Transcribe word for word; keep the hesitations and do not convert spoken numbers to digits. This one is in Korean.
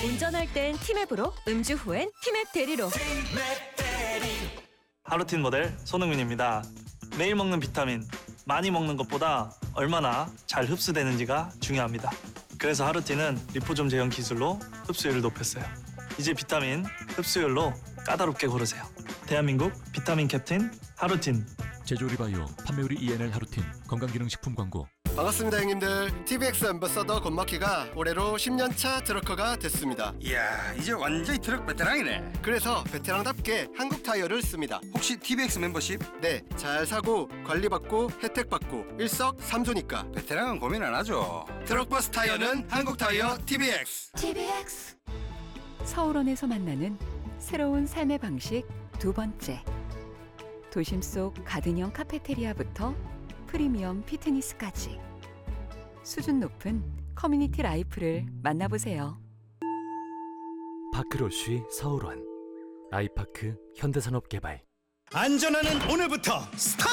운전할 땐 티맵으로, 음주 후엔 티맵 대리로. 하루틴 모델 손흥민입니다. 매일 먹는 비타민, 많이 먹는 것보다 얼마나 잘 흡수되는지가 중요합니다. 그래서 하루틴은 리포좀 제형 기술로 흡수율을 높였어요. 이제 비타민 흡수율로 까다롭게 고르세요. 대한민국 비타민 캡틴 하루틴. 제조리바이오 판매율이 이엔엘 하루틴 건강기능식품 광고. 반갑습니다 형님들. 티비엑스 앰버서더 권마키가 올해로 십 년 차 트럭커가 됐습니다. 이야, 이제 완전히 트럭 베테랑이네. 그래서 베테랑답게 한국 타이어를 씁니다. 혹시 티비엑스 멤버십? 네, 잘 사고 관리받고 혜택받고 일석삼조니까 베테랑은 고민 안 하죠. 트럭버스 타이어는 한국 타이어 티비엑스. 티비엑스. 서울원에서 만나는 새로운 삶의 방식 두 번째. 도심 속 가든형 카페테리아부터 프리미엄 피트니스까지 수준 높은 커뮤니티 라이프를 만나보세요. 파크로쉬 서울원, 아이파크 현대산업개발. 안전하는 오늘부터 스타트!